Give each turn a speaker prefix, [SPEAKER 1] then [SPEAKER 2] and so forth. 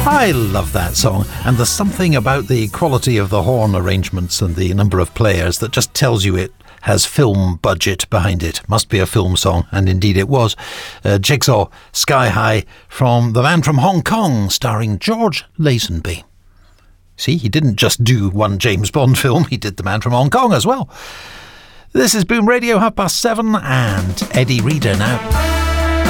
[SPEAKER 1] I love that song, and there's something about the quality of the horn arrangements and the number of players that just tells you it has film budget behind it. Must be a film song, and indeed it was. Jigsaw, Sky High, from The Man from Hong Kong, starring George Lazenby. See, he didn't just do one James Bond film, he did The Man from Hong Kong as well. This is Boom Radio, 7:30, and Eddie Reader now.